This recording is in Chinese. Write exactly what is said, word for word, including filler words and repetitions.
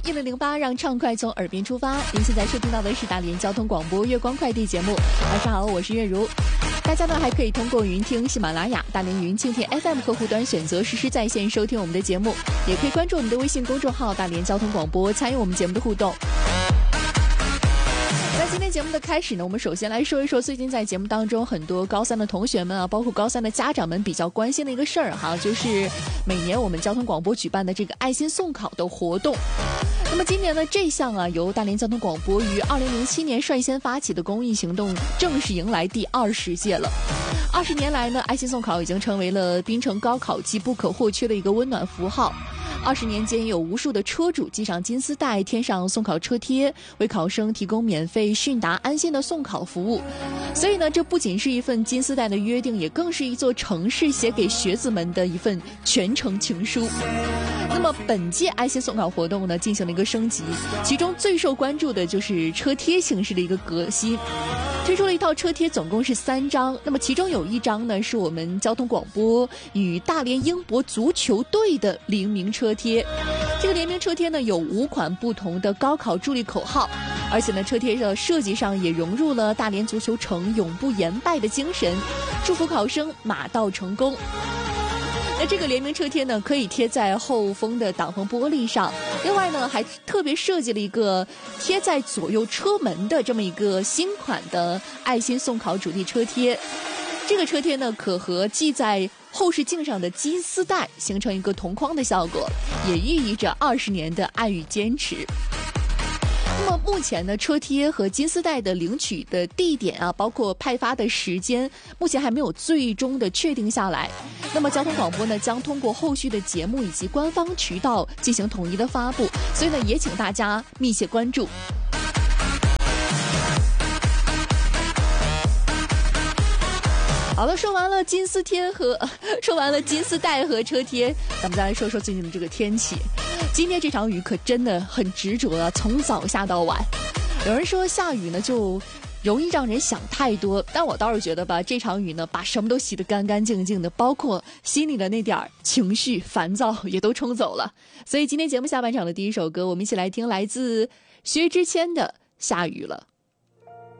一零零八，让畅快从耳边出发。您现在收听到的是大连交通广播月光快递节目。晚上好，我是月如。大家呢还可以通过云听喜马拉雅、大连云蜻蜓 F M 客户端选择实时在线收听我们的节目，也可以关注我们的微信公众号大连交通广播，参与我们节目的互动。在今天节目的开始呢，我们首先来说一说最近在节目当中很多高三的同学们啊，包括高三的家长们比较关心的一个事儿哈，就是每年我们交通广播举办的这个爱心送考的活动。那么今年呢，这项啊由大连交通广播于二零零七年率先发起的公益行动，正式迎来第二十届了。二十年来呢，爱心送考已经成为了槟城高考季不可或缺的一个温暖符号。二十年间，有无数的车主系上金丝带，贴上送考车贴，为考生提供免费迅达安心的送考服务。所以呢，这不仅是一份金丝带的约定，也更是一座城市写给学子们的一份全程情书。那么本届爱心送考活动呢，进行了一个升级，其中最受关注的就是车贴形式的一个革新。推出了一套车贴，总共是三张。那么其中有一张呢，是我们交通广播与大连英博足球队的联名车贴。这个联名车贴呢，有五款不同的高考助力口号，而且呢，车贴的设计上也融入了大连足球城永不言败的精神，祝福考生马到成功。那这个联名车贴呢，可以贴在后风的挡风玻璃上，另外呢，还特别设计了一个贴在左右车门的这么一个新款的爱心送考主题车贴。这个车贴呢，可和系在后视镜上的金丝带形成一个同框的效果，也寓意着二十年的爱与坚持。那么目前呢，车贴和金丝带的领取的地点啊，包括派发的时间，目前还没有最终的确定下来。那么交通广播呢，将通过后续的节目以及官方渠道进行统一的发布，所以呢，也请大家密切关注。好了，说完了金丝贴和说完了金丝带和车贴，咱们再来说说最近的这个天气。今天这场雨可真的很执着啊，从早下到晚。有人说下雨呢就容易让人想太多，但我倒是觉得吧，这场雨呢把什么都洗得干干净净的，包括心里的那点情绪烦躁也都冲走了。所以今天节目下半场的第一首歌，我们一起来听来自薛之谦的《下雨了》。